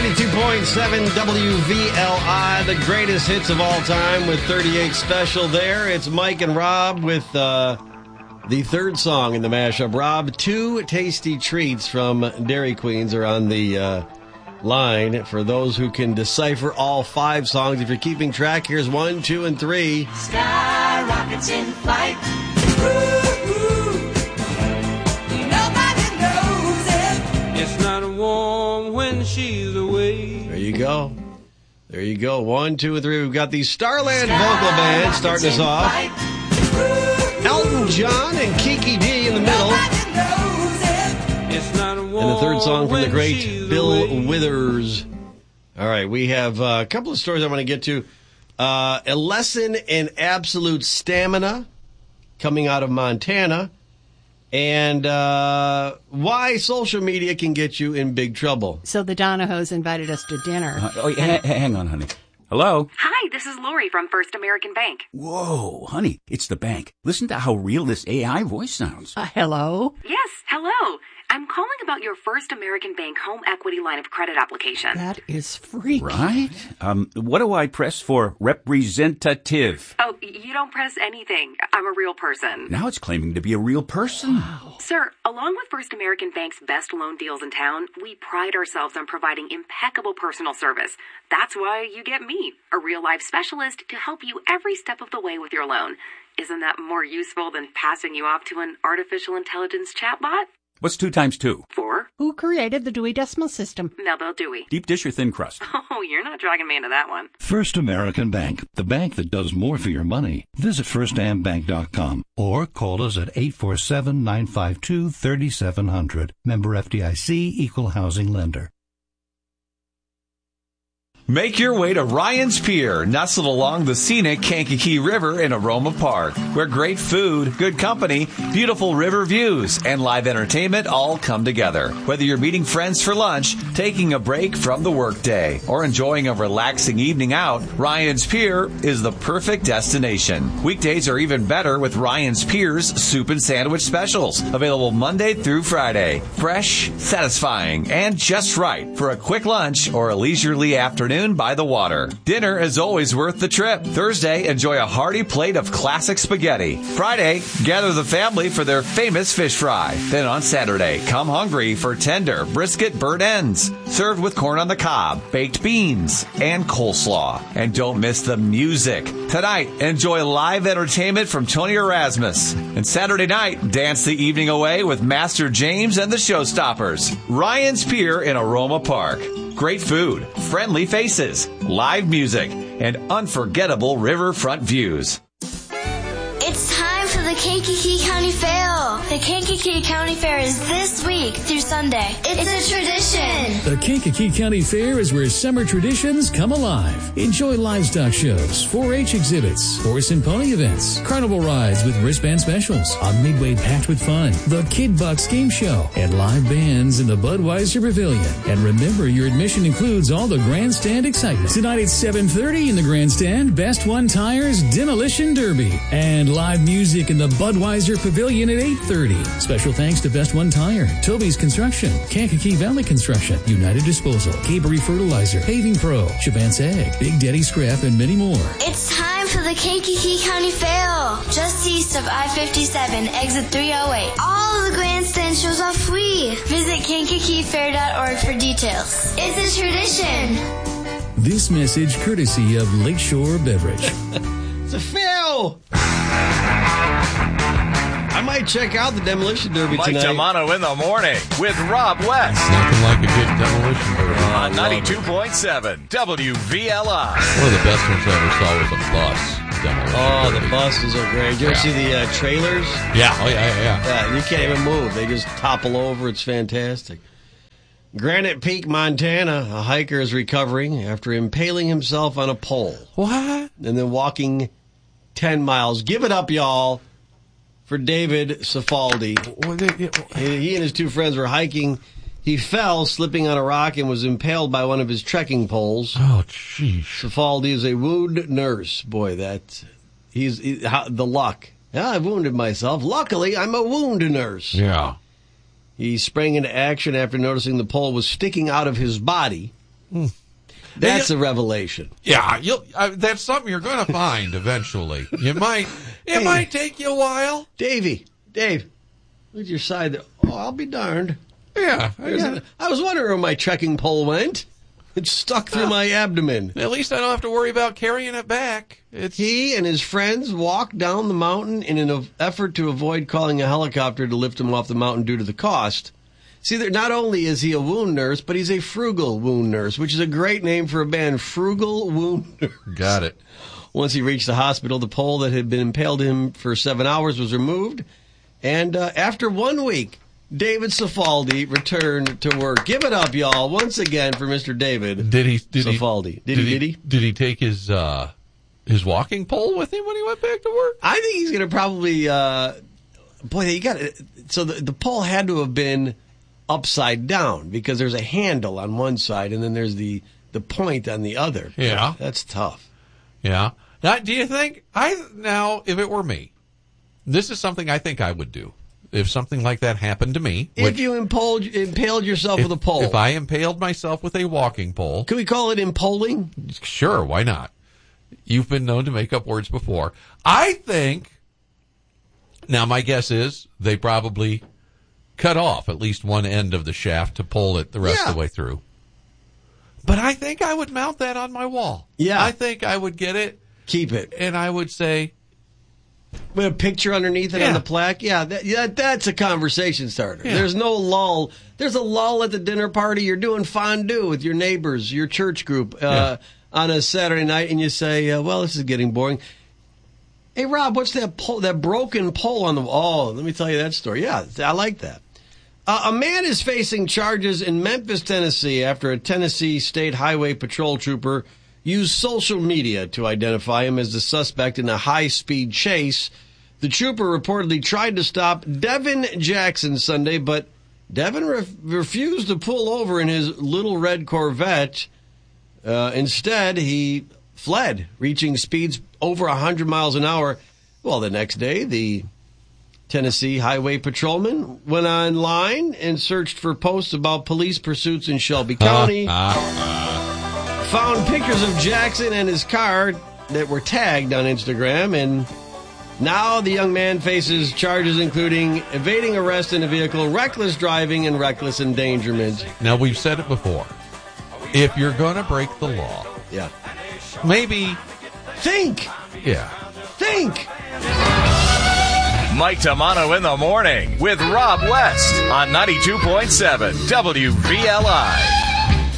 92.7 WVLI, the greatest hits of all time with 38 Special there. It's Mike and Rob with the third song in the mashup. Rob, 2 tasty treats from Dairy Queens are on the line for those who can decipher all 5 songs. If you're keeping track, here's 1, 2, and 3. Sky rockets in flight. Ooh, ooh. Nobody knows it. It's not warm when she's away. There you go. There you go. 1, 2, and 3. We've got the Starland Vocal Band starting us off. Elton John and Kiki D in the middle. And the third song from the great Bill Withers. All right, we have a couple of stories I want to get to. A lesson in absolute stamina coming out of Montana. And why social media can get you in big trouble. So the Donahos invited us to dinner. Hang on, honey. Hello? Hi, this is Lori from First American Bank. Whoa, honey, it's the bank. Listen to how real this AI voice sounds. Hello? Yes, hello. I'm calling about your First American Bank home equity line of credit application. That is freaky. Right? What do I press for representative? Oh, you don't press anything. I'm a real person. Now it's claiming to be a real person. Wow. Sir, along with First American Bank's best loan deals in town, we pride ourselves on providing impeccable personal service. That's why you get me, a real-life specialist, to help you every step of the way with your loan. Isn't that more useful than passing you off to an artificial intelligence chatbot? What's 2 times 2? 4. Who created the Dewey Decimal System? Melville Dewey. Deep dish or thin crust? Oh, you're not dragging me into that one. First American Bank, the bank that does more for your money. Visit firstambank.com or call us at 847-952-3700. Member FDIC, Equal Housing Lender. Make your way to Ryan's Pier, nestled along the scenic Kankakee River in Aroma Park, where great food, good company, beautiful river views, and live entertainment all come together. Whether you're meeting friends for lunch, taking a break from the workday, or enjoying a relaxing evening out, Ryan's Pier is the perfect destination. Weekdays are even better with Ryan's Pier's soup and sandwich specials, available Monday through Friday. Fresh, satisfying, and just right for a quick lunch or a leisurely afternoon by the water. Dinner is always worth the trip. Thursday, enjoy a hearty plate of classic spaghetti. Friday, gather the family for their famous fish fry. Then on Saturday, come hungry for tender brisket burnt ends, served with corn on the cob, baked beans, and coleslaw. And don't miss the music. Tonight, enjoy live entertainment from Tony Erasmus. And Saturday night, dance the evening away with Master James and the Showstoppers. Ryan's Pier in Aroma Park. Great food, friendly faces, live music, and unforgettable riverfront views. It's time for the Kankakee County Fair. The Kankakee County Fair is this week through Sunday. It's a tradition. The Kankakee County Fair is where summer traditions come alive. Enjoy livestock shows, 4-H exhibits, horse and pony events, carnival rides with wristband specials, a midway packed with fun, the Kid Bucks game show, and live bands in the Budweiser Pavilion. And remember, your admission includes all the grandstand excitement. Tonight at 7:30 in the grandstand, Best One Tires Demolition Derby, and live music in the Budweiser Pavilion at 8:30. Special thanks to Best One Tire, Toby's Construction, Kankakee Valley Construction, United Disposal, Cabery Fertilizer, Paving Pro, Chavance Egg, Big Daddy Scrap, and many more. It's time for the Kankakee County Fair, just east of I-57, exit 308. All of the grandstand shows are free. Visit KankakeeFair.org for details. It's a tradition. This message courtesy of Lakeshore Beverage. It's a fail! I might check out the Demolition Derby Mike tonight. Tamano in the morning with Rob West. Nothing like a good demolition derby. On 92.7 WVLI. One of the best ones I ever saw was a bus demolition Oh, derby. the buses are great. Did you ever see the trailers? Yeah. Oh, yeah. Yeah, you can't even move. They just topple over. It's fantastic. Granite Peak, Montana, a hiker is recovering after impaling himself on a pole. What? And then walking 10 miles. Give it up, y'all, for David Cifaldi. He and his 2 friends were hiking. He fell, slipping on a rock, and was impaled by one of his trekking poles. Oh, jeez. Cifaldi is a wound nurse. Boy, he's the luck. Yeah, I wounded myself. Luckily, I'm a wound nurse. Yeah. He sprang into action after noticing the pole was sticking out of his body. That's a revelation. Yeah, that's something you're going to find eventually. It might take you a while. Dave, look at your side there. Oh, I'll be darned. Yeah. I was wondering where my trekking pole went. It stuck through my abdomen. At least I don't have to worry about carrying it back. He and his friends walked down the mountain in an effort to avoid calling a helicopter to lift him off the mountain due to the cost. See, not only is he a wound nurse, but he's a frugal wound nurse, which is a great name for a band, Frugal Wound Nurse. Got it. Once he reached the hospital, the pole that had been impaled him for 7 hours was removed. And after 1 week, David Cifaldi returned to work. Give it up, y'all, once again for Mr. David Cifaldi. Did he take his walking pole with him when he went back to work? I think he's going to probably... boy, you got it. So the pole had to have been upside down because there's a handle on one side and then there's the point on the other. Yeah. That's tough. Yeah. Now, do you think... if it were me, this is something I think I would do. If something like that happened to me. If you impaled yourself with a pole. If I impaled myself with a walking pole. Can we call it impaling? Sure, why not? You've been known to make up words before. I think, now my guess is, they probably cut off at least one end of the shaft to pull it the rest of the way through. But I think I would mount that on my wall. Yeah. I think I would get it. Keep it. And I would say... with a picture underneath it on the plaque? Yeah, that's a conversation starter. Yeah. There's no lull. There's a lull at the dinner party. You're doing fondue with your neighbors, your church group, on a Saturday night, and you say, well, this is getting boring. Hey, Rob, what's that broken pole on the wall? Oh, let me tell you that story. Yeah, I like that. A man is facing charges in Memphis, Tennessee, after a Tennessee State Highway Patrol trooper used social media to identify him as the suspect in a high-speed chase. The trooper reportedly tried to stop Devin Jackson Sunday, but Devin refused to pull over in his little red Corvette. Instead, he fled, reaching speeds over 100 miles an hour. Well, the next day, the Tennessee Highway Patrolman went online and searched for posts about police pursuits in Shelby County. Found pictures of Jackson and his car that were tagged on Instagram, and now the young man faces charges including evading arrest in a vehicle, reckless driving, and reckless endangerment. Now, we've said it before. If you're going to break the law, maybe think. Yeah. Think. Mike Tamano in the morning with Rob West on 92.7 WVLI.